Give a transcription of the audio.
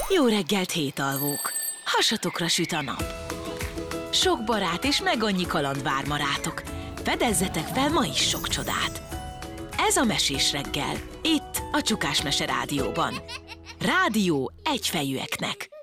Jó reggelt, hétalvók! Hasatokra süt a nap. Sok barát és meg annyi kaland vár ma rátok. Fedezzetek fel ma is sok csodát. Ez a Mesés reggel, itt a Csukás Mese Rádióban. Rádió egyfejűeknek.